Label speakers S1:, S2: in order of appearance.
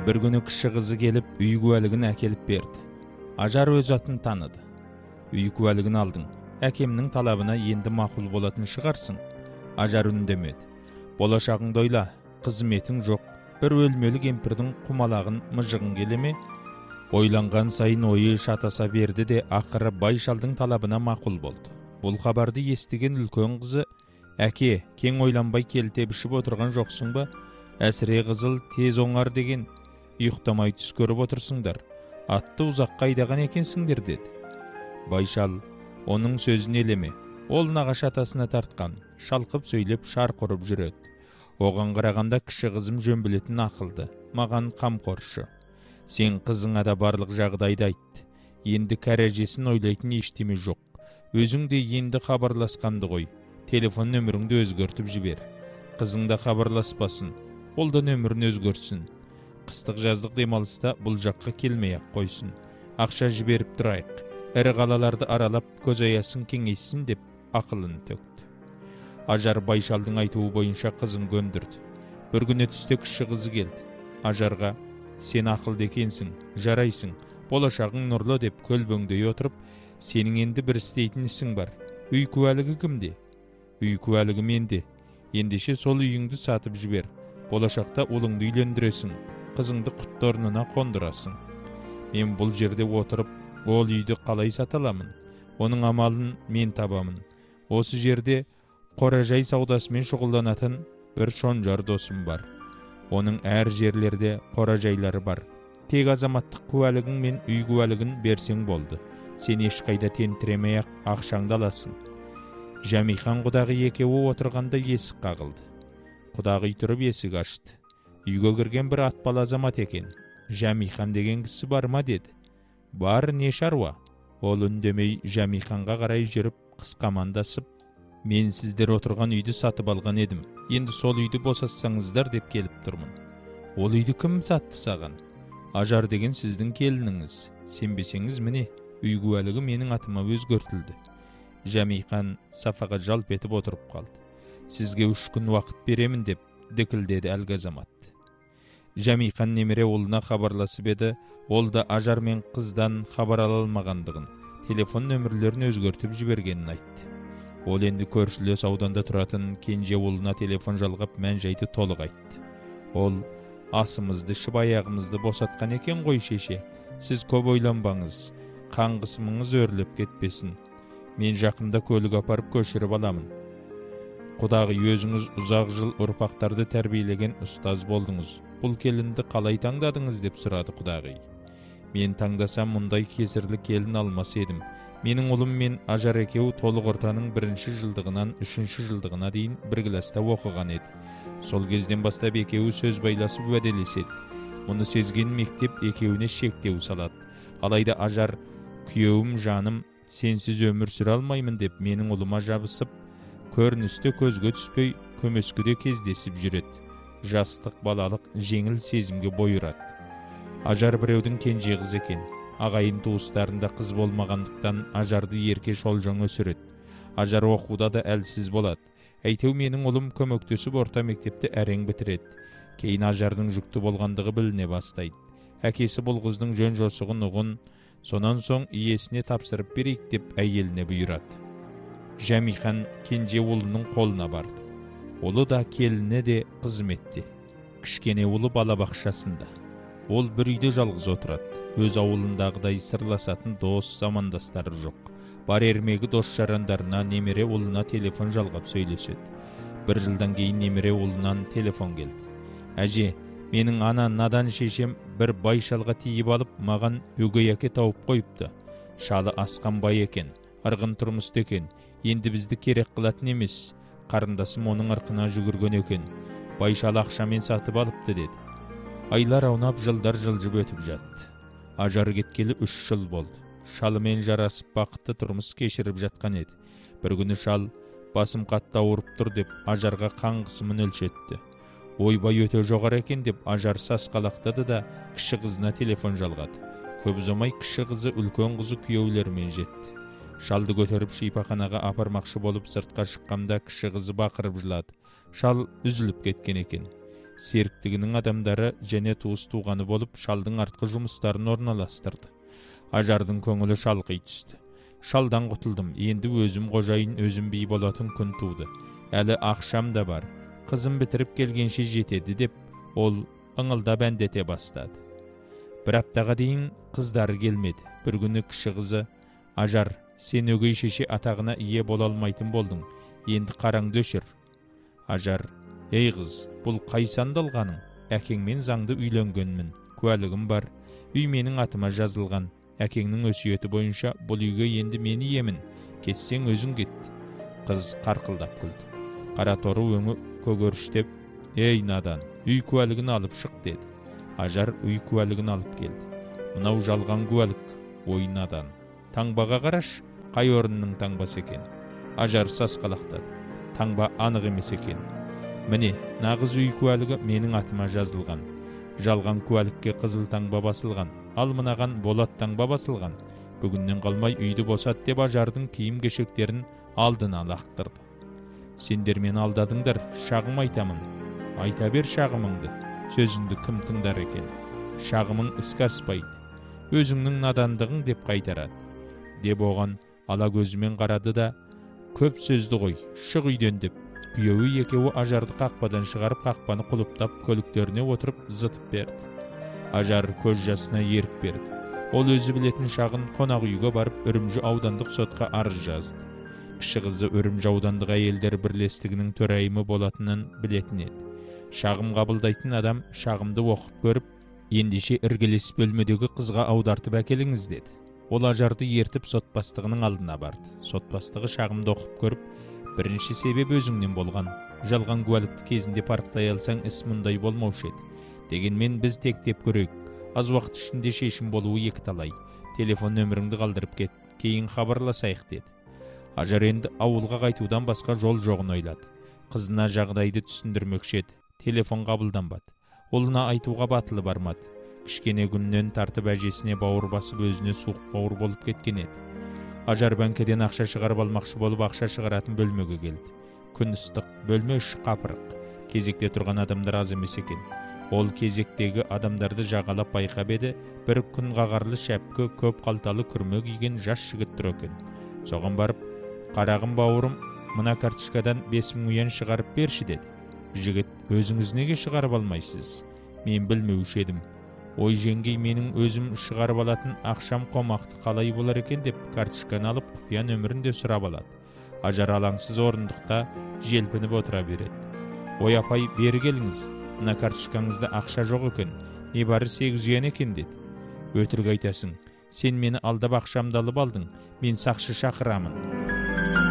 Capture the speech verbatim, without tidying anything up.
S1: Bir күні кіші қызы келіп, үй куәлігін әкеліп берді. Ажар өз атын таныды. Үй куәлігін алдың. Әкемнің талабына енді мақұл болатын шығарсың. Ажар үндемеді. Болашағыңды ойла, қызметің жоқ. Bir өлмелі кемпірдің құмалағын мыжығын келеме? Ойланған сайын ойы шатаса берді де, ақыры Байшалдың талабына мақұл болды. Бұл хабарды естіген үлкен қызы, әке, кең ойланбай келтебішіп отырған жоқсың ба? Әсіре қызыл тез оңар деген, ұйықтамай түс көріп отырсыңдар. Атты ұзаққа айдаған екенсіңдер деді. Байшал, оның сөзін елеме. Ол нағашы атасына тартқан, шалқып сөйлеп шарқ ұрып жүреді. Оған қарағанда кіші қызым жөн білетін ақылды, маған қамқоршы. Сен қызыңа да барлық жағдайды айтты. Енді кәрежесін ойлайтын ештеме жоқ. Өзің де енді хабарласқанды ғой. Телефон нөміріңді өзгертіп жібер. Қызың да хабарласпасын, ол да нөмірін өзгерсін. Қыстық жаздық демалыста бұл жаққа келмей-ақ қойсын. Ақша жіберіп тұрайық. Ірі қалаларды аралап көз аясын кеңейсін деп ақылын төкті. Ажар Байшалдың айтуы бойынша қызын көндірді. Bir күні түсте кіші қызы келді. Ажарға, сен ақылды екенсің, жарайсың, болашағың нұрлы деп көлбөңдей отырып, сенің енді бір істейтін ісің бар. Үй куәлігі кімде? Үй куәлігі менде. Ендеше сол үйіңді сатып жібер. Болашақта ұлыңды үйлендіресің, қызыңды құтты орнына қондырасың. Мен бұл жерде отырып, ол үйді қалай сата аламын? Оның амалын мен табамын. Осы жерде қоражай саудасымен шұғылданатын бір шонжар досым бар. Оның әр жерлерде қоражайлары бар. Тек азаматтық куәлігің мен үй куәлігін берсең болды. Сен ешқайда тентіремей-ақ ақшаңды аласың. Жәмихан құдағы екеуі отырғанда есік қағылды. Құдағи тұрып есік ашты. Үйге кірген бір атпал азамат екен. Жәмихан деген кісі бар ма деді. Бар, не шаруа? Ол үндемей Жәмиханға қарай жүріп қысқамандасып, мен сіздер отырған үйді сатып алған едім. Енді сол үйді босатсаңыздар деп келіп тұрмын. Ол үйді кім сатты саған? Ажар деген сіздің келініңіз. Сенбесеңіз міне, үй куәлігі менің атыма өзгертілді. Жәмихан сафаға жалп етіп отырып қалды. Сізге үш күн уақыт беремін деп дікілдеді әлгі азамат. Жәмихан немере ұлына хабарласып еді, ол да Ажар мен қыздан хабар ала алмағандығын, телефон нөмірлерін өзгертіп жібергенін айтты. Ол енді көршілес ауданда тұратын кенже ұлына телефон жалғап мән-жайды толық айтты. Ол, асымызды, шыбаяғымызды босатқан екен ғой шеше. Сіз көп ойланбаңыз, қан қысымыңыз өрлеп кетпесін. Мен жақында көлік апарып көшіріп аламын. Құдағы өзіңіз ұзақ жыл ұрпақтарды тәрбиелеген ұстаз болдыңыз. Бұл келінді қалай таңдадыңыз деп сұрады құдағи. Мен таңдасам мұндай кесірлі келін алмас едім. Менің ұлым мен Ажар екеуі толық ортаның бірінші жылдығынан үшінші жылдығына дейін бір класта оқыған еді. Сол кезден бастап екеуі сөз байласып уәделеседі. Мұны сезген мектеп екеуіне шектеу салады. Алайда Ажар, күйеуім жаным, сенсіз өмір сүре алмаймын деп менің ұлыма жабысып, көріністі көзге түспей көмескіде кездесіп жүреді. Жастық балалық жеңіл сезімге бойырады. Ажар біреудің кенже қыз екен. Ағайын туыстарында қыз болмағандықтан Ажарды ерке шолжаң өсіреді. Ажар оқуда да әлсіз болады. Әйтеу менің ұлым көмектесіп орта мектепті әрең бітіреді. Кейін Ажардың жүкті болғандығы біліне бастайды. Әкесі бұл қыздың жөн жосығын ұғын, сонан соң иесіне тапсырып берейік деп әйеліне бұйырады. Жәмихан кенже ұлының қолына барды. Ұлы да келіні де қызметте. Кішкене ұлы балабақшасында. Ол бір үйде жалғыз отырады. Өз ауылындағыдай сырласатын дос замандастары жоқ. Бар ермегі дос жарандарына, немере ұлына телефон жалғап сөйлеседі. Бір жылдан кейін немере ұлынан телефон келді. Әже, менің ана надан шешем бір Байшалға тиіп алып, маған өгей әке тауып қойыпты. Шалы асқан бай екен, арғын тұрмысты екен. Енді бізді керек қылатын емес. Қарындасым оның ырқына жүгірген екен. Байшалы ақшамен сатып алыпты деді. Айлар аунап, жылдар жылжып өтіп жатты. Ажар кеткелі үш жыл болды. Шалымен жарасып бақытты тұрмыс кешіріп жатқан еді. Bir күні шал, басым қатты ауырып тұр деп Ажарға қан қысымын өлшетті. Ойбай өте жоғары екен деп Ажар сасқалақтады да кіші қызына телефон жалғады. Көп ұзамай кіші қызы үлкен қызы күйеулерімен жетті. Шалды көтеріп шипаханаға апармақшы болып сыртқа шыққанда кіші қызы бақырып жылады. Шал үзіліп кеткен екен. Серіктігінің адамдары және туыс туғаны болып шалдың артқы жұмыстарын орналастырды. Ажардың көңілі шалқи түсті. Шалдан құтылдым, енді өзім қожайын, өзім би болатын күн туды. Әлі ақшам да бар, қызым бітіріп келгенше жетеді деп, ол ыңылдап әндете бастады. Бір аптаға дейін қыздары келмеді. Бір күні кіші қызы: Ажар, сен өгей шеше атағына ие бола алмайтын болдың, енді қараңды өшір. Ажар: ей қыз, бұл қай сандалғаның? Әкеңмен заңды үйленгенмін, куәлігім бар, үй менің атыма жазылған. Әкеңнің өсиеті бойынша бұл үйге енді мен иемін, кетсең өзің кет. Қыз қарқылдап күлді. Қара торы өңі көгеріштеп: ей надан, үй куәлігін алып шық деді. Ажар үй куәлігін алып келді. Мынау жалған куәлік, ой надан. Таңбаға қараш, қай орынның таңбасы екен? Ажар сасқалақтады. Таңба анық емес екен. Міне, нағыз үй куәлігі менің атыма жазылған. Жалған куәлікке қызыл таңба басылған, ал мынаған болат таңба басылған. Бүгіннен қалмай үйді босат деп Ажардың киім кешектерін алдына лақтырды. Сендер мені алдадыңдар, шағым айтамын. Айта бер шағымыңды, сөзіңді кім тыңдар екен? Шағымың іске аспайды, өзіңнің надандығың деп қайтарады. Деп оған ала көзімен қарады да: көп сөзді ғой, шық үйден деп. Күйеуі екеуі Ажарды қақпадан шығарып, қақпаны құлыптап, көліктеріне отырып зытып берді. Ажар көз жасына ерік берді. Ол өзі білетін шағын қонақ үйге барып, Үрімжі аудандық сотқа арыз жазды. Кіші қызы Үрімжі аудандық әйелдер бірлестігінің төрайымы болатынын білетін еді. Шағым қабылдайтын адам шағымды оқып көріп, ендеше іргелес бөлмедегі қызға аудартып әкеліңіз деді. Ол Ажарды ертіп сот бастығының алдына барды. Сот бастығы шағымды оқып көріп: бірінші себеп өзіңнен болған. Жалған куәлікті кезінде парықтай алсаң, іс мұндай болмаушы еді. Дегенмен біз тектеп көрейік. Аз уақыт ішінде шешім болуы екі талай. Телефон нөміріңді қалдырып кет, кейін хабарласайық деді. Ажар енді ауылға қайтудан басқа жол жоғын ойлады. Қызына жағдайды түсіндірмекші еді. Телефон қабылданбады. Олына айтуға батылы бармады. Кішкене күннен тартып әжесіне бауыр басып, өзіне суық бауыр болып кеткен еді. Ажар бәңкеден ақша шығарып алмақшы болып, ақша шығаратын бөлмеге келді. Күн ыстық, бөлме іші қапырық. Кезекте тұрған адамдар аз емес екен. Ол кезектегі адамдарды жағалап байқап еді, бір күн қағарлы шәпкі, көп қалталы күрме киген жас жігіт тұр екен. Соған барып: қарағым бауырым, мына карточкадан бес мың уен шығарып берші деді. Жігіт: өзіңіз неге шығарып алмайсыз? Мен білмеуші едім. Ой жеңгей, менің өзім шығарып алатын ақшам қомақты қалай болар екен деп карточканы алып, құпия нөмірін де сұрап алады. Ажар алаңсыз орындықта желпініп отыра береді. Ой апай, бері келіңіз, мына карточкаңызда ақша жоқ екен, небары сегіз уен екен деді. Өтірік айтасың, сен мені алдап ақшамды алып алдың, мен сақшы шақырамын.